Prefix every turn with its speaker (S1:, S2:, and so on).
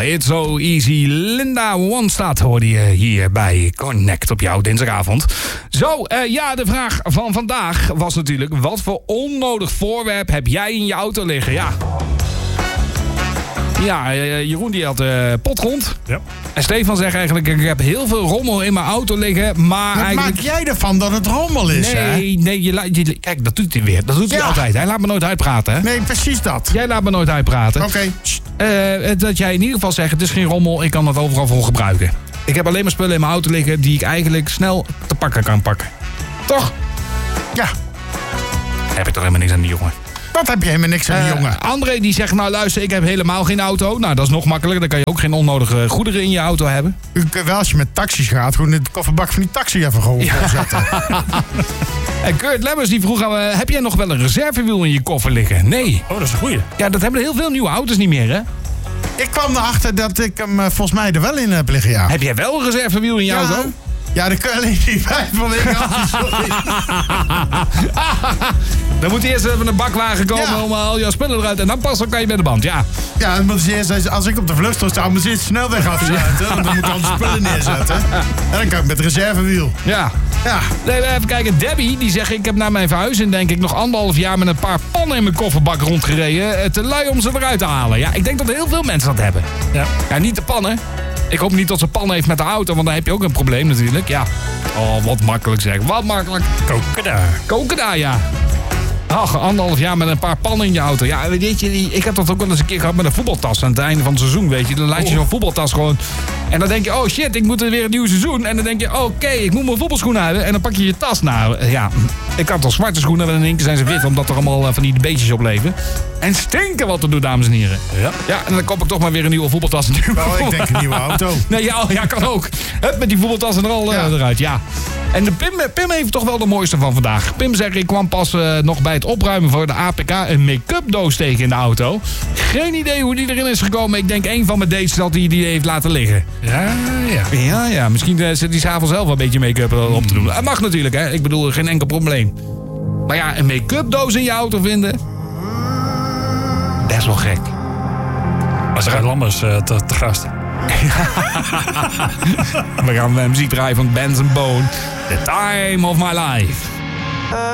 S1: It's So Easy. Linda Ronstadt hoorde je hier bij Connect op jouw dinsdagavond. Zo, de vraag van vandaag was natuurlijk... wat voor onnodig voorwerp heb jij in je auto liggen? Ja, Jeroen die had potgrond. Ja. En Stefan zegt eigenlijk... ik heb heel veel rommel in mijn auto liggen, maar
S2: wat
S1: eigenlijk...
S2: maak jij ervan dat het rommel is,
S1: Nee, kijk, dat doet hij weer. Dat doet hij altijd. Hij laat me nooit uitpraten, hè?
S2: Nee, precies dat.
S1: Jij laat me nooit uitpraten.
S2: Oké.
S1: Dat jij in ieder geval zegt... het is geen rommel, ik kan het overal voor gebruiken. Ik heb alleen maar spullen in mijn auto liggen... die ik eigenlijk snel te pakken kan pakken. Toch?
S2: Ja.
S1: Heb ik toch helemaal niks aan die jongen.
S2: Wat heb je helemaal niks aan die jongen?
S1: André die zegt, nou luister, ik heb helemaal geen auto. Nou, dat is nog makkelijker. Dan kan je ook geen onnodige goederen in je auto hebben.
S2: U kunt wel, als je met taxis gaat, gewoon in de kofferbak van die taxi even gewoon volzetten.
S1: En Kurt Lemmers die vroeg aan me, heb jij nog wel een reservewiel in je koffer liggen? Nee.
S3: Oh, dat is een goeie.
S1: Ja, dat hebben heel veel nieuwe auto's niet meer, hè?
S2: Ik kwam erachter dat ik hem volgens mij er wel in heb liggen, ja.
S1: Heb jij wel een reservewiel in je auto?
S2: Ja, daar kun je alleen niet bij vanwege sorry.
S1: Dan moet eerst even een bakwagen komen om al je spullen eruit. En dan pas kan je met de band, ja.
S2: Ja, dan moet eerst, als ik op de vlucht sta, moet je eerst snelweg afsluiten. Want dan moet ik al de spullen neerzetten. En dan kan ik met reservewiel.
S1: Ja. Nee, even kijken. Debbie, die zegt, ik heb na mijn verhuizing denk ik nog 1,5 jaar met een paar pannen in mijn kofferbak rondgereden. Te lui om ze eruit te halen. Ja, ik denk dat heel veel mensen dat hebben. Ja, niet de pannen. Ik hoop niet dat ze pan heeft met de auto, want dan heb je ook een probleem natuurlijk. Ja. Oh, wat makkelijk zeg. Wat makkelijk. Koken daar, ja. Ach, 1,5 jaar met een paar pannen in je auto. Ja, weet je, ik heb dat ook wel eens een keer gehad met een voetbaltas aan het einde van het seizoen, weet je. Dan laat je zo'n voetbaltas gewoon... En dan denk je, oh shit, ik moet er weer een nieuw seizoen. En dan denk je, oké, ik moet mijn voetbalschoenen hebben. En dan pak je je tas. Nou, ja, ik had al zwarte schoenen. En in één keer zijn ze wit, omdat er allemaal van die beetjes op leven. En stinken wat te doen, dames en heren. Ja, en dan koop ik toch maar weer een nieuwe voetbaltas.
S2: Ik denk een nieuwe auto.
S1: Nee, ja, kan ook. Hup, met die voetbaltassen er al eruit, ja. En de Pim heeft toch wel de mooiste van vandaag. Pim zegt, ik kwam pas nog bij het opruimen voor de APK een make-up doos tegen in de auto. Geen idee hoe die erin is gekomen. Ik denk een van mijn dates dat hij die heeft laten liggen. Ja. Misschien zit hij s'avonds zelf wel een beetje make-up op te doen. Dat mag natuurlijk, hè. Ik bedoel, geen enkel probleem. Maar ja, een make-up doos in je auto vinden... best wel gek.
S3: Maar ze gaan Lammers te gast.
S1: We gaan muziek draaien van Benz & Bone. The Time of My Life.